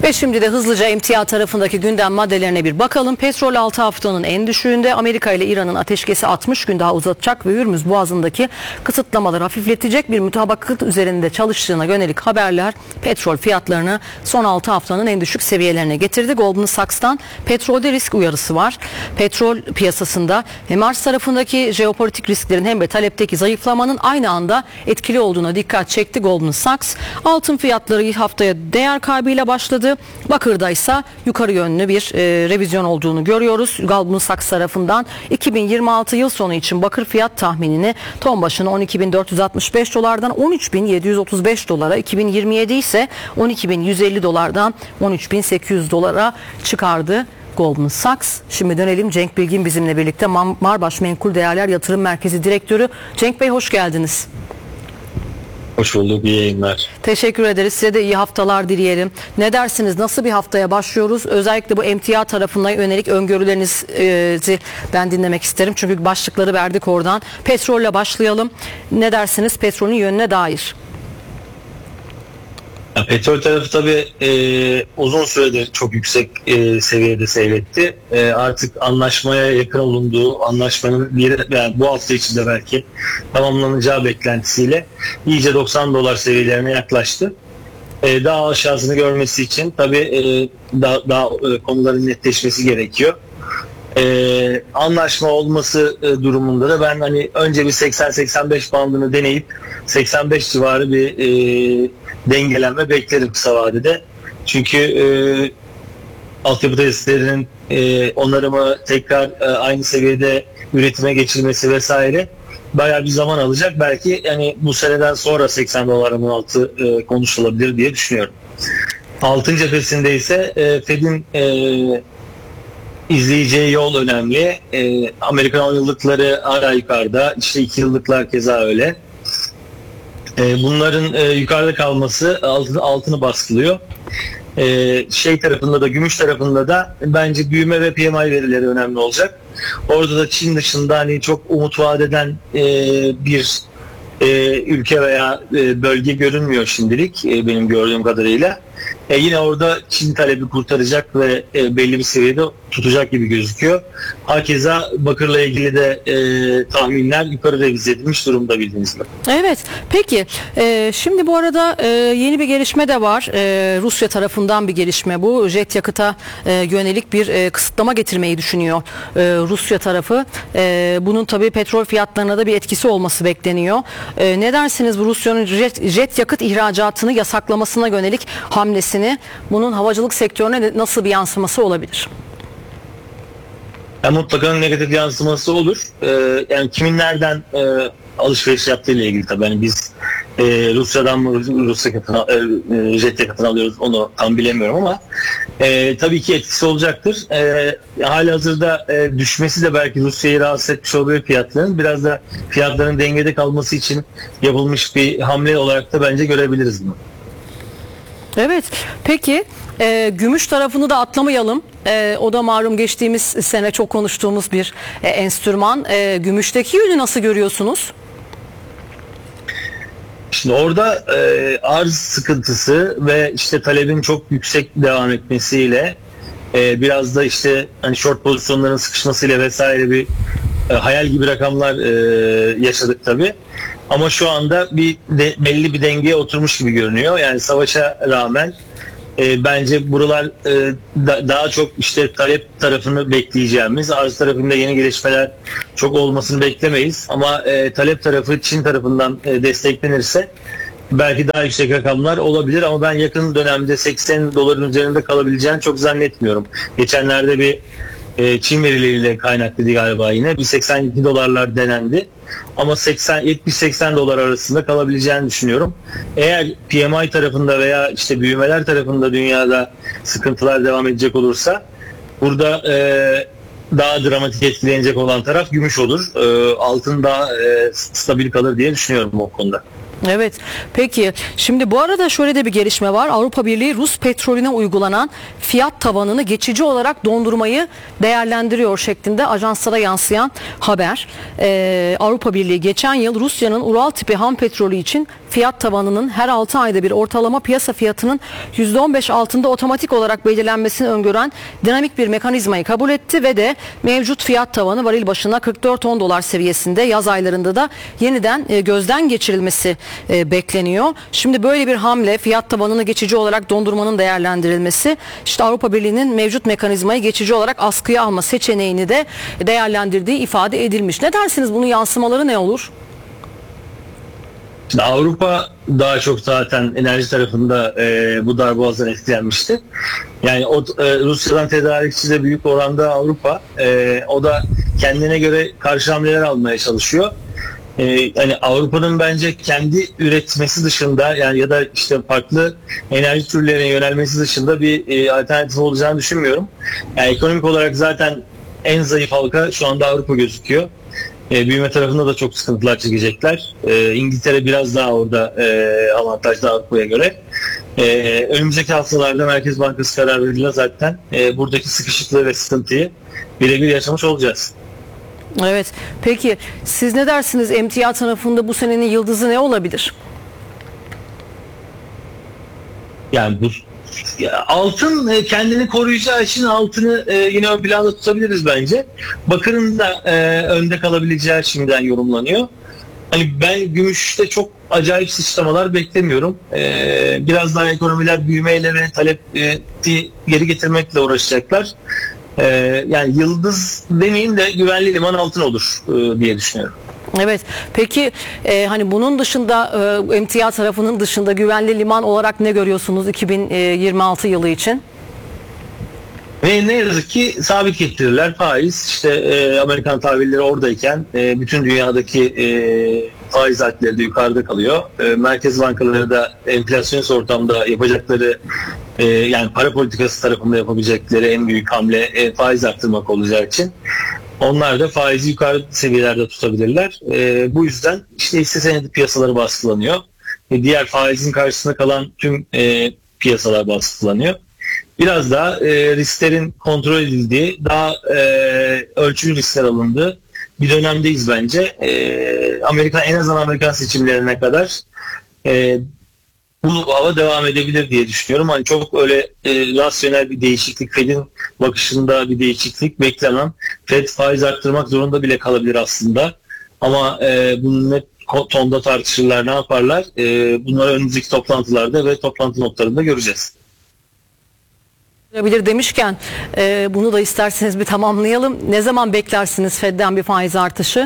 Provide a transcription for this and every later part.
Ve şimdi de hızlıca emtia tarafındaki gündem maddelerine bir bakalım. Petrol 6 haftanın en düşüğünde. Amerika ile İran'ın ateşkesi 60 gün daha uzatacak ve Hürmüz Boğazı'ndaki kısıtlamaları hafifletecek bir mutabakat üzerinde çalıştığına yönelik haberler petrol fiyatlarını son 6 haftanın en düşük seviyelerine getirdi. Goldman Sachs'tan petrolde risk uyarısı var. Petrol piyasasında Mars tarafındaki jeopolitik risklerin hem de talepteki zayıflamanın aynı anda etkili olduğuna dikkat çekti Goldman Sachs. Altın fiyatları haftaya değer kaybıyla başladı. Bakır'da ise yukarı yönlü bir revizyon olduğunu görüyoruz. Goldman Sachs tarafından 2026 yıl sonu için bakır fiyat tahminini ton başına 12.465 dolardan 13.735 dolara, 2027 ise 12.150 dolardan 13.800 dolara çıkardı Goldman Sachs. Şimdi dönelim, Cenk Bilgin bizimle birlikte, Marbaş Menkul Değerler Yatırım Merkezi Direktörü. Cenk Bey, hoş geldiniz. Hoş bulduk, iyi yayınlar. Teşekkür ederiz. Size de iyi haftalar dileyelim. Ne dersiniz? Nasıl bir haftaya başlıyoruz? Özellikle bu emtia tarafına yönelik öngörülerinizi ben dinlemek isterim. Çünkü başlıkları verdik oradan. Petrolle başlayalım. Ne dersiniz petrolün yönüne dair? Ya, petrol tarafı tabii uzun süredir çok yüksek seviyede seyretti. Artık anlaşmaya yakın olunduğu, anlaşmanın yani bu hafta içinde belki tamamlanacağı beklentisiyle iyice 90 dolar seviyelerine yaklaştı. Daha aşağısını görmesi için tabii daha konuların netleşmesi gerekiyor. Anlaşma olması durumunda da ben hani önce bir 80-85 bandını deneyip 85 civarı bir dengelenme beklerim kısa vadede. Çünkü altyapı tesislerinin onarımı, tekrar aynı seviyede üretime geçilmesi vesaire bayağı bir zaman alacak. Belki yani bu seneden sonra 80 doların altı konuşulabilir diye düşünüyorum. Altın cephesinde ise Fed'in izleyeceği yol önemli. Amerikan 10 yıllıkları hala yukarıda. İşte 2 yıllıklar keza öyle. Bunların yukarıda kalması altını baskılıyor. Tarafında da, gümüş tarafında da bence büyüme ve PMI verileri önemli olacak. Orada da Çin dışında hani çok umut vaat eden bir ülke veya bölge görünmüyor şimdilik benim gördüğüm kadarıyla. Yine orada Çin talebi kurtaracak ve belli bir seviyede tutacak gibi gözüküyor. Hakeza bakırla ilgili de tahminler yukarı revize edilmiş durumda bildiğiniz gibi. Evet. Peki. Şimdi bu arada yeni bir gelişme de var. Rusya tarafından bir gelişme bu. Jet yakıta yönelik bir kısıtlama getirmeyi düşünüyor Rusya tarafı. Bunun tabii petrol fiyatlarına da bir etkisi olması bekleniyor. Ne dersiniz bu Rusya'nın jet yakıt ihracatını yasaklamasına yönelik hamlesini? Bunun havacılık sektörüne nasıl bir yansıması olabilir? Yani mutlaka negatif yansıması olur. Yani kimin nereden alışveriş yaptığı ile ilgili tabii. Yani biz Rusya'dan mı jet yakıtını alıyoruz onu tam bilemiyorum ama tabii ki etkisi olacaktır. Halihazırda düşmesi de belki Rusya'yı rahatsız etmiş olabilir fiyatların. Biraz da fiyatların dengede kalması için yapılmış bir hamle olarak da bence görebiliriz bunu. Evet. Peki gümüş tarafını da atlamayalım. O da malum geçtiğimiz sene çok konuştuğumuz bir enstrüman. Gümüşteki yönü nasıl görüyorsunuz? Şimdi orada arz sıkıntısı ve işte talebin çok yüksek devam etmesiyle biraz da işte hani short pozisyonların sıkışmasıyla vesaire bir hayal gibi rakamlar yaşadık tabii. Ama şu anda belli bir dengeye oturmuş gibi görünüyor. Yani savaşa rağmen bence buralar daha çok işte talep tarafını bekleyeceğimiz, arz tarafında yeni gelişmeler çok olmasını beklemeyiz. Ama talep tarafı Çin tarafından desteklenirse belki daha yüksek rakamlar olabilir ama ben yakın dönemde 80 doların üzerinde kalabileceğini çok zannetmiyorum. Geçenlerde bir Çin verileriyle kaynaklıydı galiba yine. Bir 82 dolarlar denendi. Ama 70-80 dolar arasında kalabileceğini düşünüyorum. Eğer PMI tarafında veya işte büyümeler tarafında dünyada sıkıntılar devam edecek olursa burada daha dramatik etkilenecek olan taraf gümüş olur. Altın daha stabil kalır diye düşünüyorum o konuda. Evet. Peki. Şimdi bu arada şöyle de bir gelişme var. Avrupa Birliği Rus petrolüne uygulanan fiyat tavanını geçici olarak dondurmayı değerlendiriyor şeklinde ajanslara yansıyan haber. Avrupa Birliği geçen yıl Rusya'nın Ural tipi ham petrolü için fiyat tabanının her 6 ayda bir ortalama piyasa fiyatının %15 altında otomatik olarak belirlenmesini öngören dinamik bir mekanizmayı kabul etti ve de mevcut fiyat tavanı varil başına 44-10 dolar seviyesinde, yaz aylarında da yeniden gözden geçirilmesi bekleniyor. Şimdi böyle bir hamle, fiyat tabanını geçici olarak dondurmanın değerlendirilmesi, işte Avrupa Birliği'nin mevcut mekanizmayı geçici olarak askıya alma seçeneğini de değerlendirdiği ifade edilmiş. Ne dersiniz, bunun yansımaları ne olur? Şimdi Avrupa daha çok zaten enerji tarafında bu darboğazdan etkilenmişti. Yani Rusya'dan tedarikçi de büyük oranda Avrupa. O da kendine göre karşı hamleler almaya çalışıyor. Hani Avrupa'nın bence kendi üretmesi dışında, yani ya da işte farklı enerji türlerine yönelmesi dışında bir alternatif olacağını düşünmüyorum. Yani ekonomik olarak zaten en zayıf halka şu anda Avrupa gözüküyor. Büyüme tarafında da çok sıkıntılar çekecekler. İngiltere biraz daha orada avantajlı Avrupa'ya göre. Önümüzdeki haftalarda Merkez Bankası karar verildiğinde zaten buradaki sıkışıklığı ve sıkıntıyı birebir yaşamış olacağız. Evet. Peki siz ne dersiniz? Emtia tarafında bu senenin yıldızı ne olabilir? Yani altın kendini koruyacağı için altını yine ön planda tutabiliriz bence. Bakırın da önde kalabileceği şimdiden yorumlanıyor. Hani ben gümüşte çok acayip sıçramalar beklemiyorum. Biraz daha ekonomiler büyümeyle ve talepi geri getirmekle uğraşacaklar. Yani yıldız demeyeyim de güvenli liman altın olur diye düşünüyorum. Evet. Peki hani bunun dışında emtia tarafının dışında güvenli liman olarak ne görüyorsunuz 2026 yılı için? Ne yazık ki sabit getiriler, faiz, işte Amerikan tahvilleri oradayken bütün dünyadaki faiz hadleri de yukarıda kalıyor. Merkez bankaları da enflasyonist ortamda yapacakları, yani para politikası tarafında yapabilecekleri en büyük hamle faiz arttırmak olacağı için onlar da faizi yukarı seviyelerde tutabilirler. Bu yüzden işte hisse senedi piyasaları baskılanıyor. Diğer faizin karşısında kalan tüm piyasalar baskılanıyor. Biraz daha risklerin kontrol edildiği, daha ölçülü riskler alındığı bir dönemdeyiz bence. En azından Amerikan seçimlerine kadar bu hava devam edebilir diye düşünüyorum. Hani çok öyle rasyonel bir değişiklik, Fed'in bakışında bir değişiklik beklemem. Fed faiz arttırmak zorunda bile kalabilir aslında. Ama bunu ne tonda tartışırlar, ne yaparlar? Bunları önümüzdeki toplantılarda ve toplantı notlarında göreceğiz. Olabilir demişken bunu da isterseniz bir tamamlayalım. Ne zaman beklersiniz Fed'den bir faiz artışı?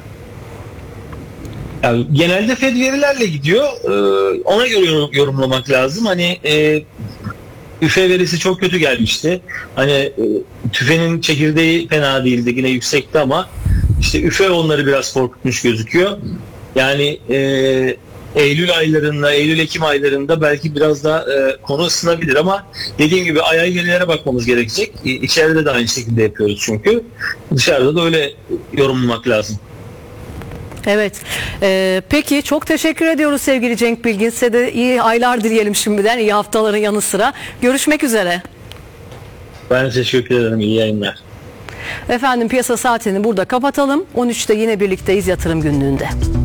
Yani genelde Fed verilerle gidiyor. Ona göre yorumlamak lazım. Hani üfe verisi çok kötü gelmişti. Hani tüfenin çekirdeği fena değildi, yine yüksekti ama işte üfe onları biraz korkutmuş gözüküyor. Yani Eylül-Ekim aylarında belki biraz daha konu ısınabilir ama dediğim gibi ay verilere bakmamız gerekecek. İçeride de aynı şekilde yapıyoruz çünkü. Dışarıda da öyle yorumlamak lazım. Evet. Peki çok teşekkür ediyoruz sevgili Cenk Bilgin. Size de iyi aylar dileyelim şimdiden, iyi haftaların yanı sıra. Görüşmek üzere. Ben teşekkür ederim. İyi yayınlar. Efendim, piyasa saatini burada kapatalım. 13'te yine birlikteyiz Yatırım Günlüğü'nde.